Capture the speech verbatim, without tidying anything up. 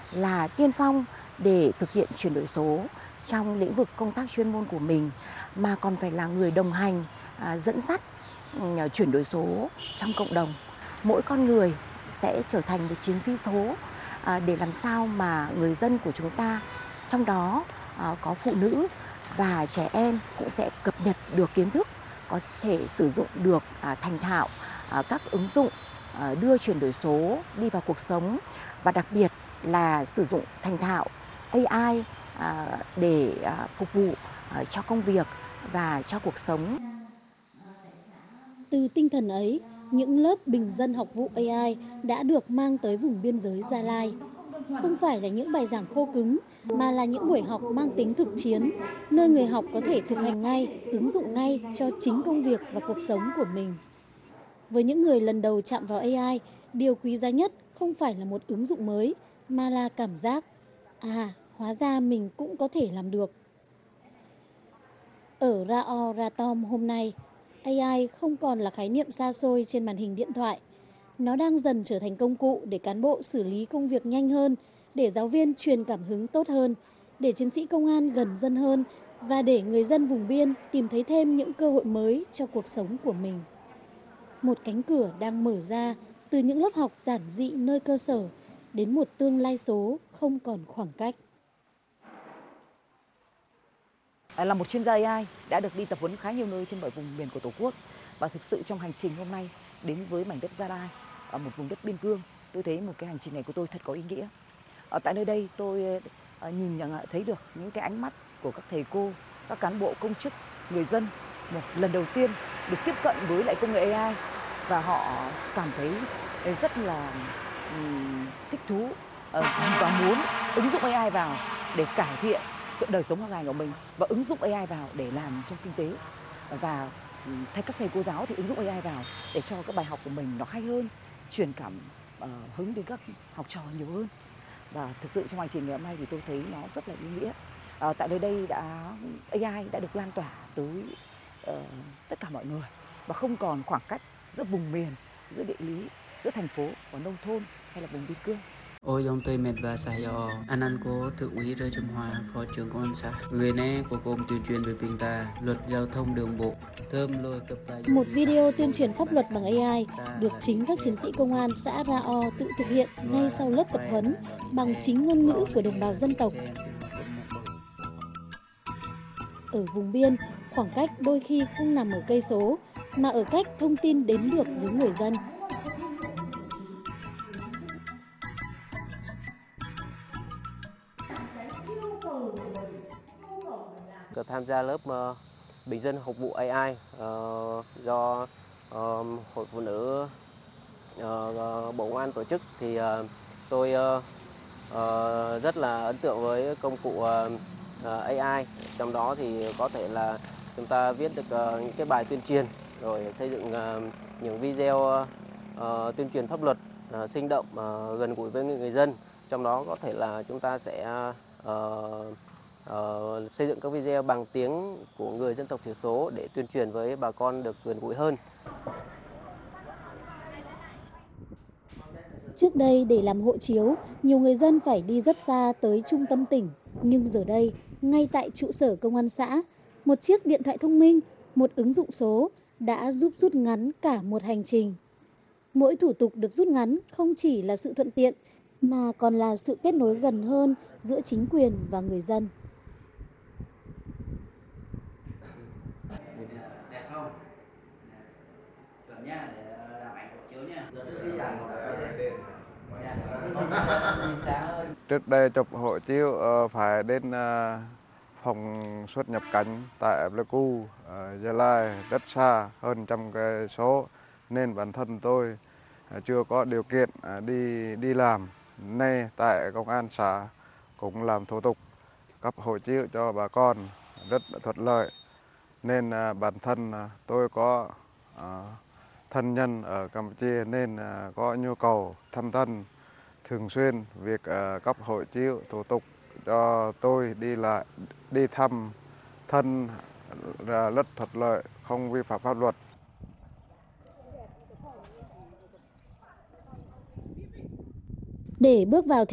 là tiên phong để thực hiện chuyển đổi số trong lĩnh vực công tác chuyên môn của mình, mà còn phải là người đồng hành, à, dẫn dắt ừ, chuyển đổi số trong cộng đồng. Mỗi con người sẽ trở thành một chiến sĩ số, à, để làm sao mà người dân của chúng ta, trong đó à, có phụ nữ và trẻ em, cũng sẽ cập nhật được kiến thức, có thể sử dụng được à, thành thạo à, các ứng dụng à, đưa chuyển đổi số đi vào cuộc sống, và đặc biệt là sử dụng thành thạo a i à, để à, phục vụ à, cho công việc và cho cuộc sống. Từ tinh thần ấy, những lớp bình dân học vụ a i đã được mang tới vùng biên giới Gia Lai. Không phải là những bài giảng khô cứng, mà là những buổi học mang tính thực chiến, nơi người học có thể thực hành ngay, ứng dụng ngay cho chính công việc và cuộc sống của mình. Với những người lần đầu chạm vào a i, điều quý giá nhất không phải là một ứng dụng mới, mà là cảm giác, à, hóa ra mình cũng có thể làm được. Ở Rao Ratom hôm nay, a i không còn là khái niệm xa xôi trên màn hình điện thoại. Nó đang dần trở thành công cụ để cán bộ xử lý công việc nhanh hơn, để giáo viên truyền cảm hứng tốt hơn, để chiến sĩ công an gần dân hơn, và để người dân vùng biên tìm thấy thêm những cơ hội mới cho cuộc sống của mình. Một cánh cửa đang mở ra từ những lớp học giản dị nơi cơ sở đến một tương lai số không còn khoảng cách. À, là một chuyên gia a i đã được đi tập huấn khá nhiều nơi trên mọi vùng miền của Tổ quốc, và thực sự trong hành trình hôm nay đến với mảnh đất Gia Lai, ở một vùng đất biên cương, tôi thấy một cái hành trình này của tôi thật có ý nghĩa. Ở tại nơi đây tôi ờ, nhìn nhận lại thấy được những cái ánh mắt của các thầy cô, các cán bộ công chức, người dân một lần đầu tiên được tiếp cận với lại công nghệ a i, và họ cảm thấy rất là um, thích thú uh, và muốn ứng dụng a i vào để cải thiện đời sống hàng ngày của mình, và ứng dụng a i vào để làm trong kinh tế, và thay các thầy cô giáo thì ứng dụng a i vào để cho các bài học của mình nó hay hơn, truyền cảm uh, hứng đến các học trò nhiều hơn. Và thực sự trong hành trình ngày hôm nay thì tôi thấy nó rất là ý nghĩa. À, tại nơi đây đã a i đã được lan tỏa tới uh, tất cả mọi người, và không còn khoảng cách giữa vùng miền, giữa địa lý, giữa thành phố và nông thôn hay là vùng biên cương. Ôi dòng tôi mệt và xài dò, anh anh cố thượng úy Rơi Trung Hòa, phó trưởng công an xã. Người nè của cùng tuyên truyền về bình tà, luật giao thông đường bộ, thơm lôi cập tài. Một video tuyên truyền pháp luật bằng a i được chính các chiến sĩ công an xã Rao tự thực hiện ngay sau lớp tập huấn bằng chính ngôn ngữ của đồng bào dân tộc. Ở vùng biên, khoảng cách đôi khi không nằm ở cây số, mà ở cách thông tin đến được với người dân. Tôi tham gia lớp uh, bình dân học vụ a i uh, do uh, Hội Phụ nữ uh, Bộ Công an tổ chức, thì uh, tôi uh, uh, rất là ấn tượng với công cụ uh, uh, a i. Trong đó thì có thể là chúng ta viết được uh, những cái bài tuyên truyền, rồi xây dựng uh, những video uh, tuyên truyền pháp luật uh, sinh động, uh, gần gũi với người dân. Trong đó có thể là chúng ta sẽ uh, Uh, xây dựng các video bằng tiếng của người dân tộc thiểu số để tuyên truyền với bà con được gần gũi hơn. Trước đây để làm hộ chiếu, nhiều người dân phải đi rất xa tới trung tâm tỉnh. Nhưng giờ đây, ngay tại trụ sở công an xã, một chiếc điện thoại thông minh, một ứng dụng số đã giúp rút ngắn cả một hành trình. Mỗi thủ tục được rút ngắn không chỉ là sự thuận tiện, mà còn là sự kết nối gần hơn giữa chính quyền và người dân. Đẹp không? Chuẩn nha, để làm ảnh hộ chiếu nha. Trước đây chụp hộ chiếu uh, phải đến uh, phòng xuất nhập cảnh tại Pleiku, uh, Gia Lai, rất xa hơn trăm cây số, nên bản thân tôi uh, chưa có điều kiện uh, đi đi làm. Nay tại công an xã cũng làm thủ tục cấp hộ chiếu cho bà con rất thuận lợi, nên uh, bản thân uh, tôi có uh, thân nhân ở Campuchia, nên uh, có nhu cầu thăm thân thường xuyên. Việc uh, cấp hộ chiếu thủ tục cho tôi đi lại đi thăm thân là rất thuận lợi, không vi phạm pháp luật. Để bước vào